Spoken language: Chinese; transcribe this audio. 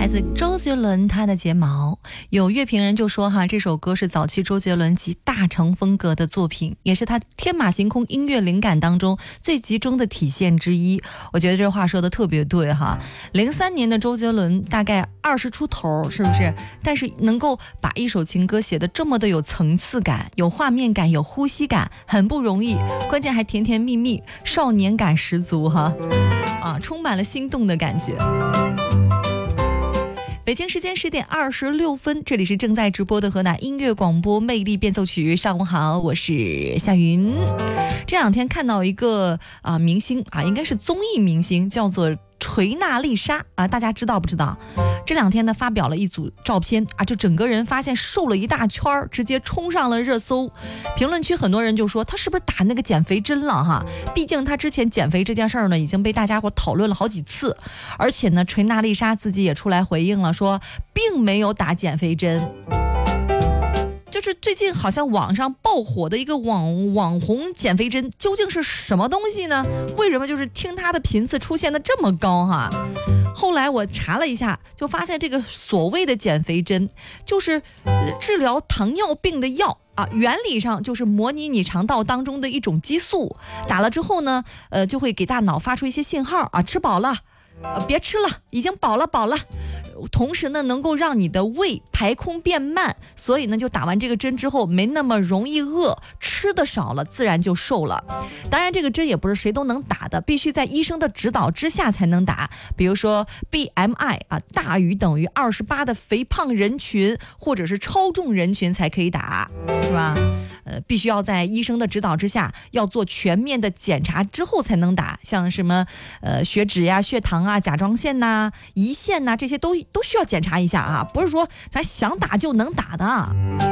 自周杰伦他的睫毛。有乐评人就说哈，这首歌是早期周杰伦集大成风格的作品，也是他天马行空音乐灵感当中最集中的体现之一。我觉得这话说的特别对哈。03年的周杰伦大概20出头，是不是？但是能够把一首情歌写得这么的有层次感、有画面感、有呼吸感，很不容易，关键还甜甜蜜蜜，少年感十足哈。充满了心动的感觉。北京时间10点26分，这里是正在直播的河南音乐广播魅力变奏曲。上午好，我是夏云。这两天看到一个明星应该是综艺明星，叫做锤娜丽莎大家知道不知道？这两天呢发表了一组照片就整个人发现瘦了一大圈，直接冲上了热搜。评论区很多人就说他是不是打那个减肥针了哈？毕竟他之前减肥这件事儿呢已经被大家伙讨论了好几次，而且呢锤娜丽莎自己也出来回应了，说并没有打减肥针。就是最近好像网上爆火的一个网红减肥针究竟是什么东西呢？为什么就是听它的频次出现的这么高哈？后来我查了一下，就发现这个所谓的减肥针就是治疗糖尿病的药原理上就是模拟你肠道当中的一种激素，打了之后呢就会给大脑发出一些信号吃饱了别吃了，已经饱了。同时呢能够让你的胃排空变慢，所以呢就打完这个针之后没那么容易饿，吃的少了自然就瘦了。当然这个针也不是谁都能打的，必须在医生的指导之下才能打。比如说 BMI 大于等于28的肥胖人群或者是超重人群才可以打，是吧？必须要在医生的指导之下，要做全面的检查之后才能打。像什么血脂呀、血糖甲状腺胰腺这些都需要检查一下不是说咱想打就能打的。